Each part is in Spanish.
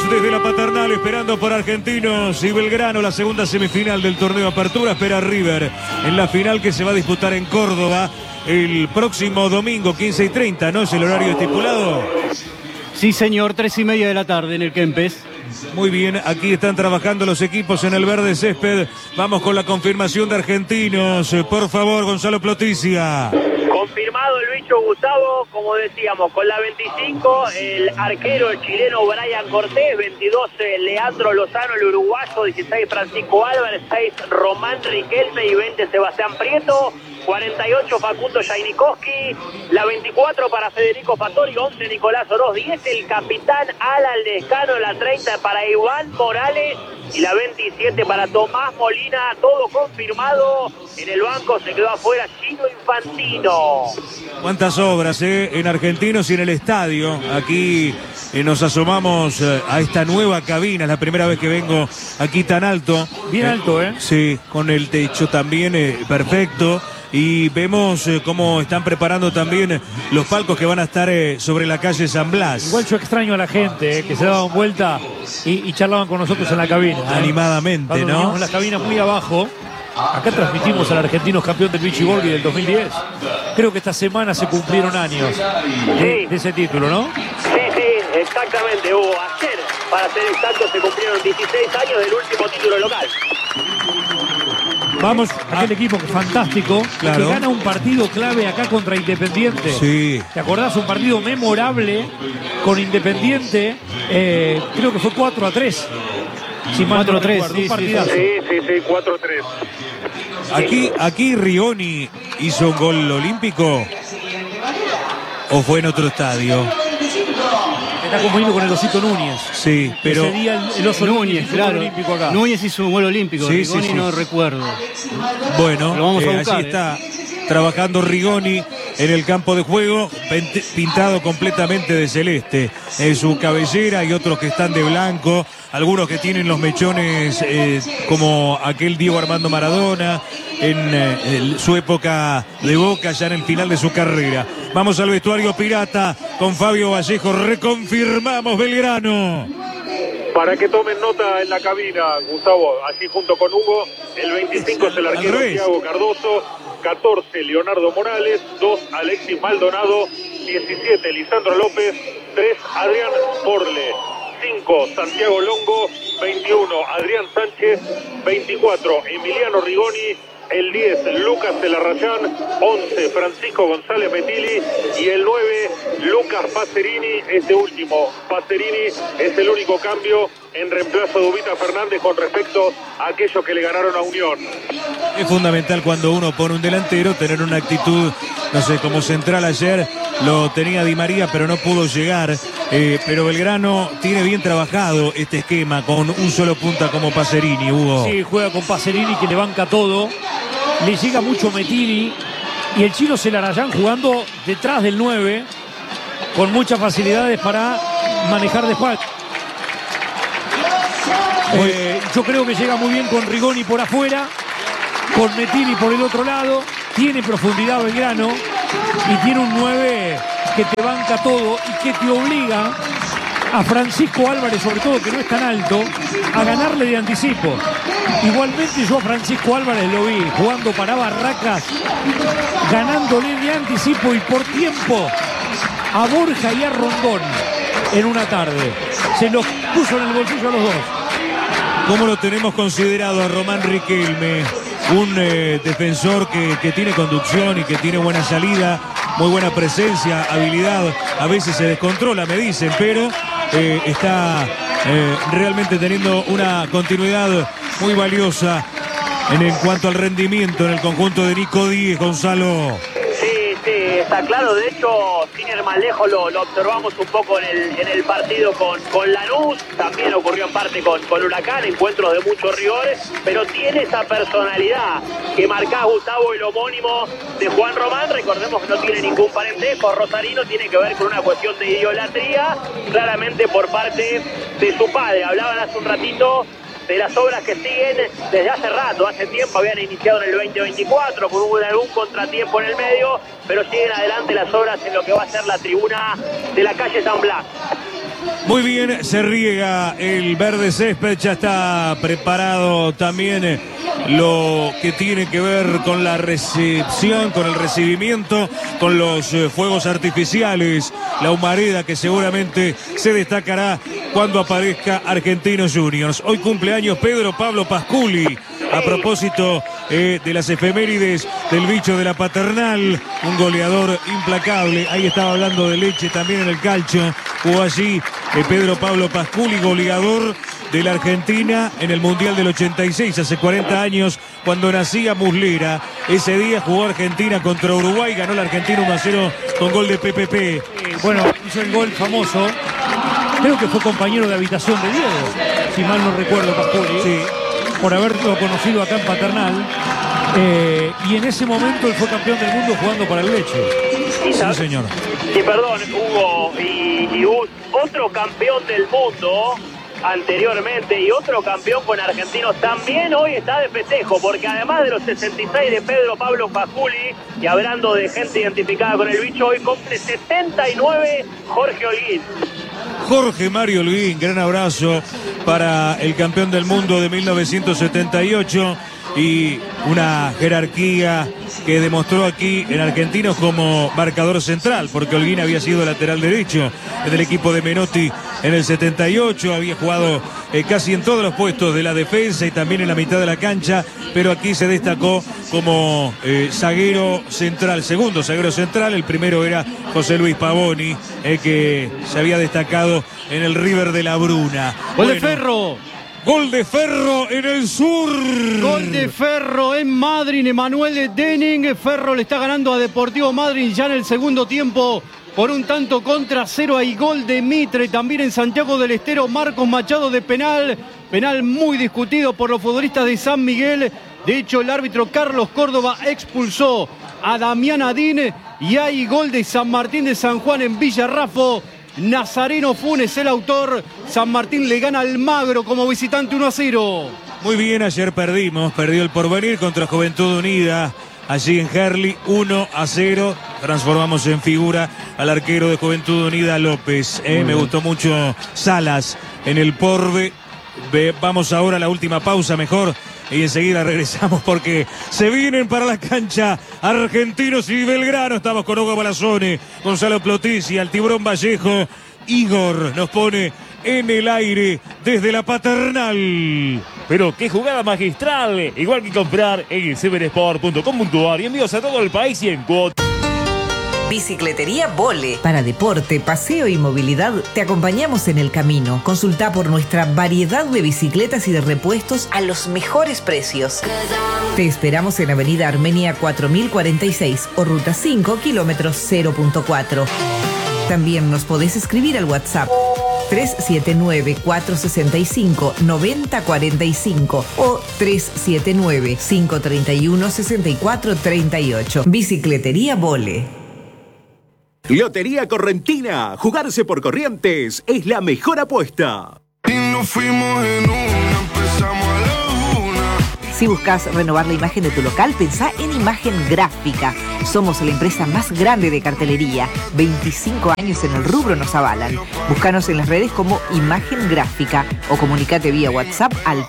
desde la Paternal esperando por Argentinos y Belgrano, la segunda semifinal del torneo Apertura. Espera River en la final que se va a disputar en Córdoba el próximo domingo 15:30, ¿no es el horario estipulado? Sí, señor, 3:30 de la tarde en el Kempes. Muy bien, aquí están trabajando los equipos en el verde césped. Vamos con la confirmación de Argentinos. Por favor, Gonzalo Ploticia. Confirmado el bicho Gustavo, como decíamos, con la 25, el arquero el chileno Brian Cortés, 22 Leandro Lozano, el uruguayo, 16 Francisco Álvarez, 6 Román Riquelme y 20 Sebastián Prieto, 48 Facundo Jainikowski, la 24 para Federico Fattori, 11 Nicolás Oroz, 10 el capitán Alan Lescano, la 30 para Iván Morales y la 27 para Tomás Molina, todo confirmado. En el banco se quedó afuera Gino Infantino. Cuántas obras en Argentinos y en el estadio. Aquí nos asomamos a esta nueva cabina. Es la primera vez que vengo aquí tan alto. Bien alto, ¿eh? Sí, con el techo también perfecto. Y vemos cómo están preparando también los palcos que van a estar sobre la calle San Blas. Igual yo extraño a la gente que se daban vuelta y charlaban con nosotros en la cabina. Animadamente, cuando ¿no? teníamos la cabina muy abajo. Acá transmitimos al Argentinos campeón del Beach Volley del 2010. Creo que esta semana se cumplieron años de ese título, ¿no? Sí, exactamente, Hugo. Ayer, para ser exacto, se cumplieron 16 años del último título local. Vamos, aquel equipo que fantástico, claro, que gana un partido clave acá contra Independiente. Sí. ¿Te acordás? Un partido memorable con Independiente, creo que fue 4-3. Si mal no 4-3, recuerdo, un partidazo. Sí, 4-3. Aquí Rigoni hizo un gol olímpico, ¿o fue en otro estadio? Está confundido con el Osito Núñez. Sí, pero Ese día el Oso Núñez, hizo un claro. gol olímpico acá. Núñez hizo un gol olímpico, Sí, Rigoni sí. no recuerdo. bueno, Lo vamos a buscar, allí está trabajando Rigoni en el campo de juego, pintado completamente de celeste. Su cabellera y otros que están de blanco, algunos que tienen los mechones como aquel Diego Armando Maradona en su época de Boca, ya en el final de su carrera. Vamos al vestuario pirata con Fabio Vallejo. Reconfirmamos Belgrano. Para que tomen nota en la cabina, Gustavo, allí junto con Hugo, el 25 es el arquero Thiago Cardoso, 14 Leonardo Morales, 2 Alexis Maldonado, 17 Lisandro López, 3 Adrián Porle, 5 Santiago Longo, 21 Adrián Sánchez, 24 Emiliano Rigoni, el 10 Lucas Celarrayán, 11 Francisco González Metilli y el 9 Lucas Pacerini. Este último, Pacerini, es el único cambio en reemplazo de Ubita Fernández con respecto a aquellos que le ganaron a Unión. Es fundamental cuando uno pone un delantero tener una actitud, no sé, como central ayer lo tenía Di María, pero no pudo llegar. Pero Belgrano tiene bien trabajado este esquema con un solo punta como Pacerini, Hugo. Sí, juega con Pacerini que le banca todo. Le llega mucho Metilli y el chino Celarayán jugando detrás del 9 con muchas facilidades para manejar de espalda. Yo creo que llega muy bien con Rigoni por afuera, con Metilli por el otro lado. Tiene profundidad Belgrano y tiene un 9 que te banca todo y que te obliga a Francisco Álvarez, sobre todo que no es tan alto, a ganarle de anticipo. Igualmente yo a Francisco Álvarez lo vi jugando para Barracas, ganándole de anticipo y por tiempo a Borja y a Rondón en una tarde. Se los puso en el bolsillo a los dos. ¿Cómo lo tenemos considerado a Román Riquelme? Un defensor que tiene conducción y que tiene buena salida, muy buena presencia, habilidad. A veces se descontrola, me dicen, pero está realmente teniendo una continuidad muy valiosa en cuanto al rendimiento en el conjunto de Nico Díez, Gonzalo. Sí, está claro. De hecho, sin ir más lejos, lo observamos un poco en el partido con Lanús. También ocurrió en parte con Huracán, encuentros de mucho rigor. Pero tiene esa personalidad que marcás, Gustavo, el homónimo de Juan Román. Recordemos que no tiene ningún parentesco rosarino, tiene que ver con una cuestión de idolatría, claramente por parte de su padre. Hablaban hace un ratito de las obras que siguen desde hace rato, hace tiempo, habían iniciado en el 2024 con algún contratiempo en el medio, pero siguen adelante las obras en lo que va a ser la tribuna de la calle San Blas. Muy bien, se riega el verde césped, ya está preparado también lo que tiene que ver con la recepción, con el recibimiento, con los fuegos artificiales, la humareda que seguramente se destacará cuando aparezca Argentinos Juniors. Hoy cumpleaños Pedro Pablo Pasculi. A propósito de las efemérides del bicho de la Paternal, un goleador implacable. Ahí estaba hablando de leche también en el calcio. Jugó allí Pedro Pablo Pasculi, goleador de la Argentina en el Mundial del 86, hace 40 años, cuando nacía Muslera. Ese día jugó Argentina contra Uruguay, ganó la Argentina 1-0 con gol de Pepe. Bueno, hizo el gol famoso. Creo que fue compañero de habitación de Diego, si mal no recuerdo, Pasculi. Sí. Por haberlo conocido acá en Paternal. Y en ese momento él fue campeón del mundo jugando para el Leche. Sí, señor. Y perdón, Hugo, y otro campeón del mundo anteriormente y otro campeón con Argentinos también hoy está de festejo, porque además de los 66 de Pedro Pablo Pasculi, y hablando de gente identificada con el bicho, hoy cumple 79 Jorge Holguín. Jorge Mario Holguín, gran abrazo para el campeón del mundo de 1978 y una jerarquía que demostró aquí en Argentinos como marcador central, porque Holguín había sido lateral derecho en el equipo de Menotti en el 78, había jugado casi en todos los puestos de la defensa y también en la mitad de la cancha, pero aquí se destacó como zaguero central, segundo zaguero central. El primero era José Luis Pavoni, que se había destacado en el River de la Bruna. ¡Gol de Ferro! Gol de Ferro en el sur. Gol de Ferro en Madrid. Emanuel Denning. Ferro le está ganando a Deportivo Madrid ya en el segundo tiempo por un tanto contra cero. Hay gol de Mitre también en Santiago del Estero. Marcos Machado de penal. Penal muy discutido por los futbolistas de San Miguel. De hecho, el árbitro Carlos Córdoba expulsó a Damián Adín. Y hay gol de San Martín de San Juan en Villarrafo. Nazareno Funes el autor. San Martín le gana al Magro como visitante 1-0. Muy bien, ayer perdió el Porvenir contra Juventud Unida allí en Herli, 1-0. Transformamos en figura al arquero de Juventud Unida, López. Me gustó mucho Salas en el Porve. Vamos ahora a la última pausa mejor y enseguida regresamos porque se vienen para la cancha Argentinos y Belgrano. Estamos con Hugo Balazone, Gonzalo Plotisi, al Tiburón Vallejo. Igor nos pone en el aire desde la Paternal. Pero qué jugada magistral, igual que comprar en 7sport.com.ar y envíos a todo el país y en cuotas. Bicicletería Vole. Para deporte, paseo y movilidad, te acompañamos en el camino. Consulta por nuestra variedad de bicicletas y de repuestos a los mejores precios. Te esperamos en Avenida Armenia 4046 o Ruta 5, kilómetros 0.4. También nos podés escribir al WhatsApp 379-465-9045 o 379-531-6438. Bicicletería Vole. Lotería Correntina. Jugarse por Corrientes es la mejor apuesta. Y nos fuimos en una, empezamos a la una. Si buscas renovar la imagen de tu local, pensá en Imagen Gráfica. Somos la empresa más grande de cartelería. 25 años en el rubro nos avalan. Búscanos en las redes como Imagen Gráfica o comunicate vía WhatsApp al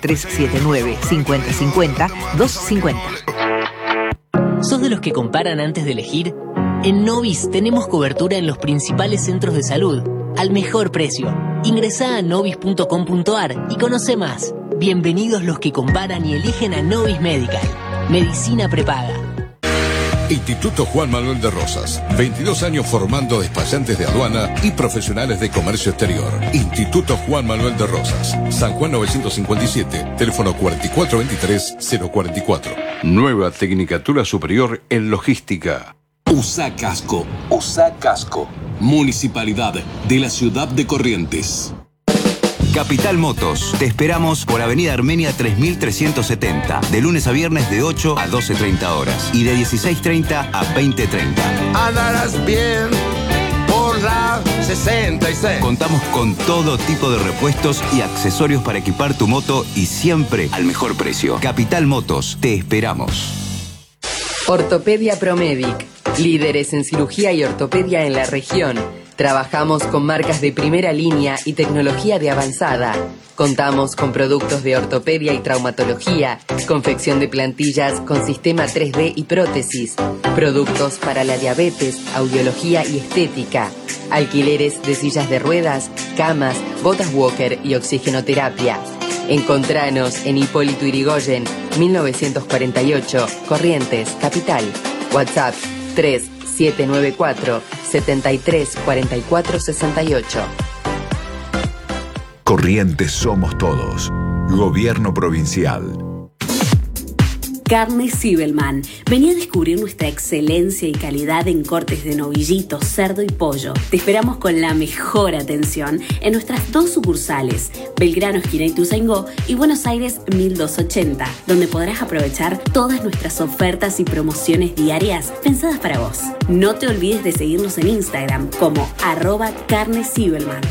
379-5050-250. ¿Sos de los que comparan antes de elegir? En Novis tenemos cobertura en los principales centros de salud, al mejor precio. Ingresá a novis.com.ar y conoce más. Bienvenidos los que comparan y eligen a Novis Medical. Medicina prepaga. Instituto Juan Manuel de Rosas. 22 años formando despachantes de aduana y profesionales de comercio exterior. Instituto Juan Manuel de Rosas. San Juan 957. Teléfono 4423-044. Nueva Tecnicatura Superior en Logística. USA Casco. USA Casco. Municipalidad de la Ciudad de Corrientes. Capital Motos. Te esperamos por Avenida Armenia 3370. De lunes a viernes de 8 a 12:30 horas. Y de 16:30 a 20:30. Andarás bien por la 66. Contamos con todo tipo de repuestos y accesorios para equipar tu moto y siempre al mejor precio. Capital Motos. Te esperamos. Ortopedia Promedic. Líderes en cirugía y ortopedia en la región. Trabajamos con marcas de primera línea y tecnología de avanzada. Contamos con productos de ortopedia y traumatología, confección de plantillas con sistema 3D y prótesis, productos para la diabetes, audiología y estética, alquileres de sillas de ruedas, camas, botas walker y oxigenoterapia. Encontranos en Hipólito Yrigoyen, 1948, Corrientes, Capital. WhatsApp 3794 73 44 68. Corrientes somos todos. Gobierno provincial. Carne Zibelman. Vení a descubrir nuestra excelencia y calidad en cortes de novillito, cerdo y pollo. Te esperamos con la mejor atención en nuestras 2 sucursales, Belgrano, esquina Ituzaingó, y Buenos Aires 1280, donde podrás aprovechar todas nuestras ofertas y promociones diarias pensadas para vos. No te olvides de seguirnos en Instagram como @carnezibelman.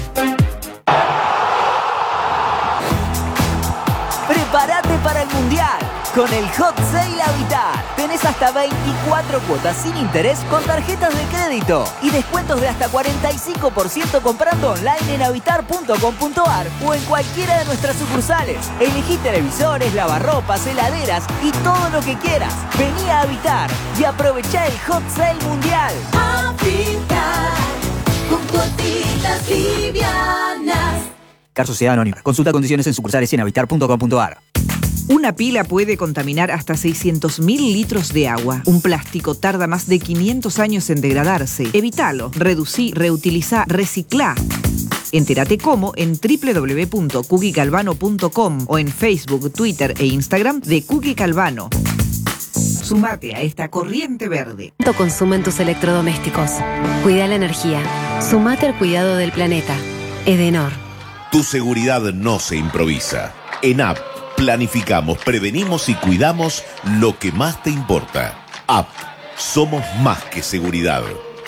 Prepárate para el Mundial. Con el Hot Sale Habitat tenés hasta 24 cuotas sin interés con tarjetas de crédito y descuentos de hasta 45% comprando online en habitar.com.ar o en cualquiera de nuestras sucursales. Elegí televisores, lavarropas, heladeras y todo lo que quieras. Vení a Habitar y aprovechá el Hot Sale Mundial. Habitar, con cuotitas livianas. Car Sociedad Anónima. Consulta condiciones en sucursales y en habitar.com.ar. Una pila puede contaminar hasta 600.000 litros de agua. Un plástico tarda más de 500 años en degradarse. Evítalo, reducí, reutilizá, reciclá. Entérate cómo en www.cookiecalvano.com o en Facebook, Twitter e Instagram de Cookie Calvano. Sumate a esta corriente verde. ¿Cuánto consumen tus electrodomésticos? Cuida la energía. Sumate al cuidado del planeta. Edenor. Tu seguridad no se improvisa. En App planificamos, prevenimos y cuidamos lo que más te importa. App. Somos más que seguridad.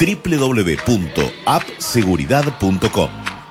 www.appseguridad.com.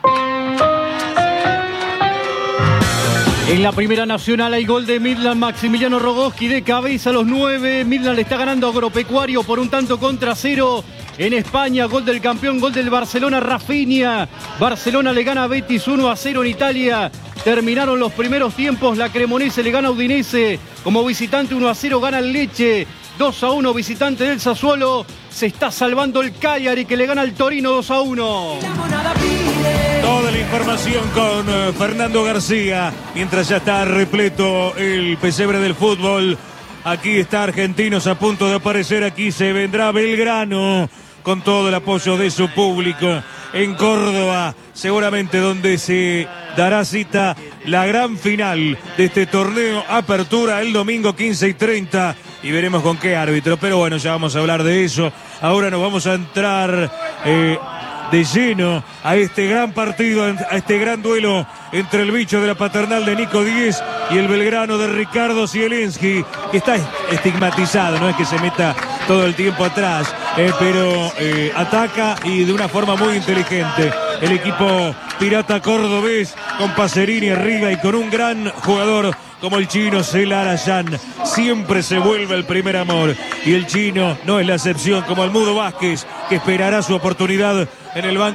En la Primera Nacional hay gol de Midland, Maximiliano Rogoski de cabeza a los 9. Midland le está ganando a Agropecuario por un tanto contra 0. En España, gol del campeón, gol del Barcelona, Rafinha. Barcelona le gana a Betis 1-0 en Italia. Terminaron los primeros tiempos, la Cremonese le gana a Udinese. Como visitante 1-0 gana el Lecce. 2-1 visitante del Sassuolo. Se está salvando el Cagliari que le gana al Torino 2-1. Toda la información con Fernando García. Mientras ya está repleto el pesebre del fútbol. Aquí está Argentinos a punto de aparecer. Aquí se vendrá Belgrano con todo el apoyo de su público. En Córdoba, seguramente donde se dará cita la gran final de este torneo Apertura el domingo 15:30 y veremos con qué árbitro, pero bueno, ya vamos a hablar de eso. Ahora nos vamos a entrar de lleno a este gran partido, a este gran duelo entre el bicho de la Paternal de Nico Díez y el Belgrano de Ricardo Zielinski, que está estigmatizado, no es que se meta todo el tiempo atrás, pero ataca y de una forma muy inteligente. El equipo pirata cordobés con Pacerini arriba y con un gran jugador como el chino Celal Ayán. Siempre se vuelve el primer amor y el chino no es la excepción, como el Mudo Vázquez, que esperará su oportunidad en el banco